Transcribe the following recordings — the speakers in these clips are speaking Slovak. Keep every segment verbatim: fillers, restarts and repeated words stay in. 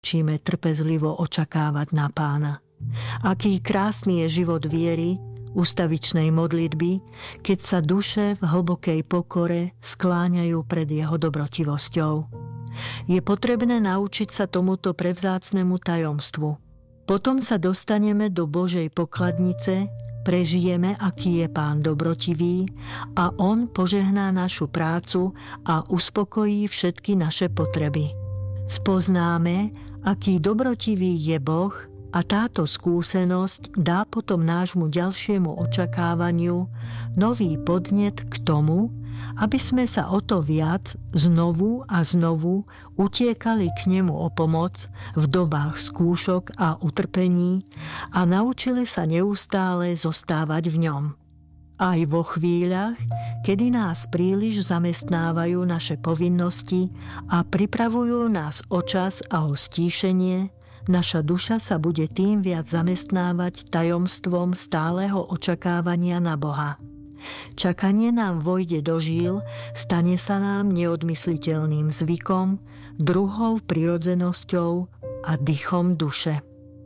naučíme trpezlivo očakávať na Pána. Aký krásny je život viery, ustavičnej modlitby, keď sa duše v hlbokej pokore skláňajú pred jeho dobrotivosťou. Je potrebné naučiť sa tomuto prevzácnemu tajomstvu. Potom sa dostaneme do Božej pokladnice, prežijeme, aký je Pán dobrotivý a On požehná našu prácu a uspokojí všetky naše potreby. Spoznáme, aký dobrotivý je Boh a táto skúsenosť dá potom nášmu ďalšiemu očakávaniu nový podnet k tomu, aby sme sa o to viac znovu a znovu utiekali k nemu o pomoc v dobách skúšok a utrpení a naučili sa neustále zostávať v ňom. Aj vo chvíľach, kedy nás príliš zamestnávajú naše povinnosti a pripravujú nás o čas a o stíšenie, naša duša sa bude tým viac zamestnávať tajomstvom stáleho očakávania na Boha. Čakanie nám vojde do žíl, stane sa nám neodmysliteľným zvykom, druhou prirodzenosťou a dychom duše.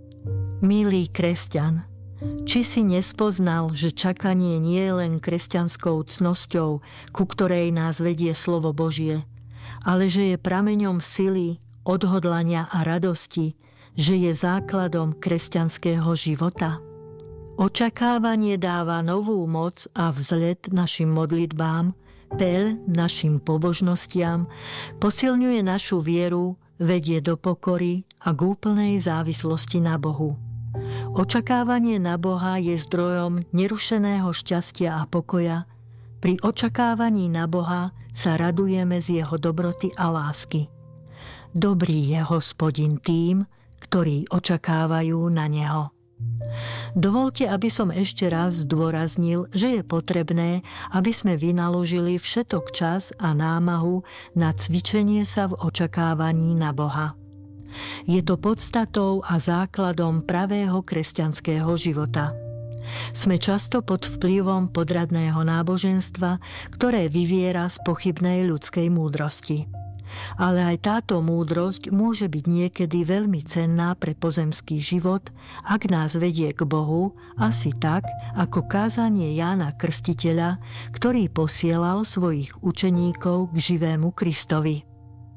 Milý kresťan, či si nespoznal, že čakanie nie je len kresťanskou cnosťou, ku ktorej nás vedie slovo Božie, ale že je prameňom sily, odhodlania a radosti, že je základom kresťanského života? Očakávanie dáva novú moc a vzlet našim modlitbám, peľ našim pobožnostiam, posilňuje našu vieru, vedie do pokory a k úplnej závislosti na Bohu. Očakávanie na Boha je zdrojom nerušeného šťastia a pokoja. Pri očakávaní na Boha sa radujeme z jeho dobroty a lásky. Dobrý je Hospodin tým, ktorí očakávajú na neho. Dovoľte, aby som ešte raz zdôraznil, že je potrebné, aby sme vynaložili všetok čas a námahu na cvičenie sa v očakávaní na Boha. Je to podstatou a základom pravého kresťanského života. Sme často pod vplyvom podradného náboženstva, ktoré vyviera z pochybnej ľudskej múdrosti. Ale aj táto múdrosť môže byť niekedy veľmi cenná pre pozemský život, ak nás vedie k Bohu, asi tak, ako kázanie Jána Krstiteľa, ktorý posielal svojich učeníkov k živému Kristovi.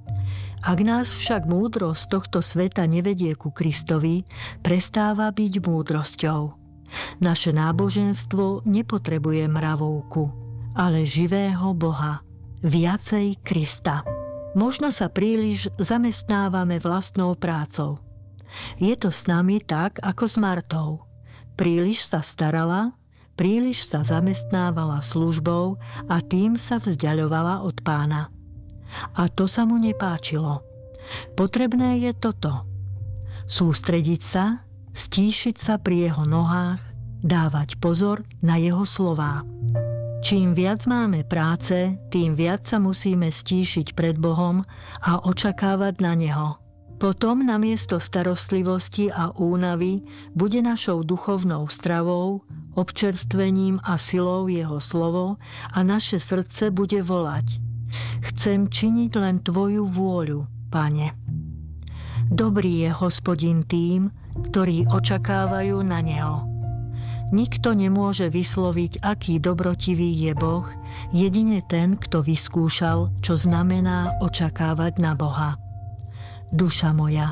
Ak nás však múdrosť tohto sveta nevedie ku Kristovi, prestáva byť múdrosťou. Naše náboženstvo nepotrebuje mravovku, ale živého Boha, viacej Krista. Možno sa príliš zamestnávame vlastnou prácou. Je to s nami tak, ako s Martou. Príliš sa starala, príliš sa zamestnávala službou a tým sa vzdiaľovala od Pána. A to sa mu nepáčilo. Potrebné je toto. Sústrediť sa, stíšiť sa pri jeho nohách, dávať pozor na jeho slová. Čím viac máme práce, tým viac sa musíme stíšiť pred Bohom a očakávať na Neho. Potom namiesto starostlivosti a únavy bude našou duchovnou stravou, občerstvením a silou Jeho slovo a naše srdce bude volať: Chcem činiť len Tvoju vôľu, Pane. Dobrý je Hospodin tým, ktorí očakávajú na Neho. Nikto nemôže vysloviť, aký dobrotivý je Boh, jedine ten, kto vyskúšal, čo znamená očakávať na Boha. Duša moja,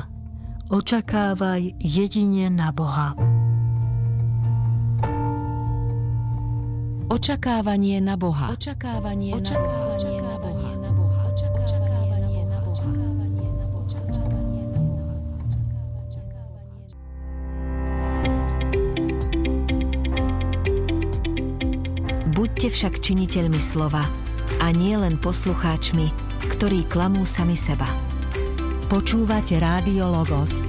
očakávaj jedine na Boha. Očakávanie na Boha. Očakávanie, očakávanie na Boha. Buďte však činiteľmi slova a nie len poslucháčmi, ktorí klamú sami seba. Počúvate Rádio Logos,